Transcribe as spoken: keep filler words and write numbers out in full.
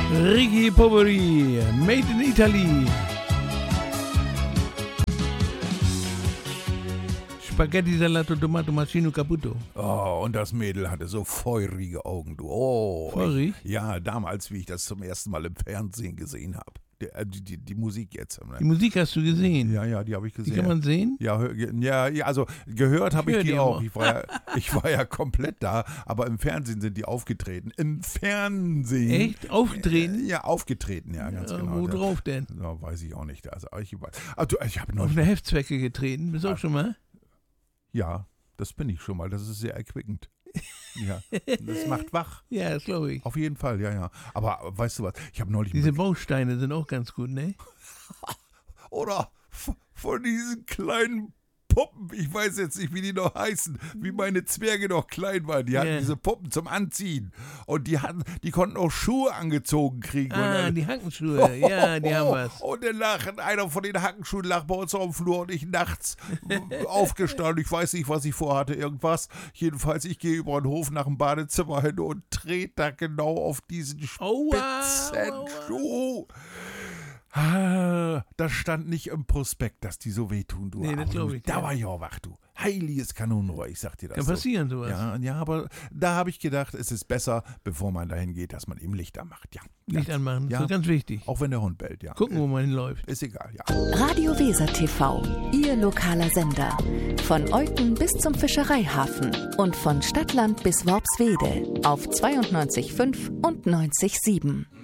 Ricky Poveri, Made in Italy. Spaghetti, Salato, Tomato, Macino, Caputo. Oh, und das Mädel hatte so feurige Augen, du. Oh, Feurig? Ich, ja, damals, wie ich das zum ersten Mal im Fernsehen gesehen habe. Die, die, die Musik jetzt. Die Musik hast du gesehen? Ja, ja, die habe ich gesehen. Die kann man sehen? Ja, ja, ja, also gehört habe ich, ich die auch. Ich war, ja, ich war ja komplett da, aber im Fernsehen sind die aufgetreten. Im Fernsehen. Echt? Aufgetreten? Ja, aufgetreten, ja, ganz ja, genau. Wo drauf denn? Ja, weiß ich auch nicht. Also, ich, also, ich habe noch Auf eine Heftzwecke getreten, bist du auch schon mal? Ja, das bin ich schon mal. Das ist sehr erquickend. Ja, das macht wach. Ja, das glaube ich. Auf jeden Fall, ja, ja. Aber weißt du was, ich habe neulich... Diese Bausteine sind auch ganz gut, ne? Oder von diesen kleinen Puppen, ich weiß jetzt nicht, wie die noch heißen, wie meine Zwerge noch klein waren. Die hatten yeah. diese Puppen zum Anziehen. Und die hatten, die konnten auch Schuhe angezogen kriegen. Ah, die Hackenschuhe, oh, ja, die oh, haben was. Und dann lachen, einer von den Hackenschuhen lag bei uns auf dem Flur und ich nachts aufgestanden. Ich weiß nicht, was ich vorhatte, irgendwas. Jedenfalls, ich gehe über den Hof nach dem Badezimmer hin und trete da genau auf diesen spitzen oh, wow, Schuh. Ah, das stand nicht im Prospekt, dass die so wehtun, du. Nee, das glaube ich. Da ja. war ich auch wach, du. Heiliges Kanonenrohr, ich sag dir das. Kann so. passieren, sowas. Ja, ja, aber da habe ich gedacht, es ist besser, bevor man dahin geht, dass man eben Licht anmacht. Ja. Licht anmachen, ja. das ist ganz wichtig. Auch wenn der Hund bellt, ja. Gucken, wo man hinläuft. Ist egal, ja. Radio Weser T V, Ihr lokaler Sender. Von Olten bis zum Fischereihafen und von Stadtland bis Worpswede auf zweiundneunzig Komma fünf und neunzig Komma sieben.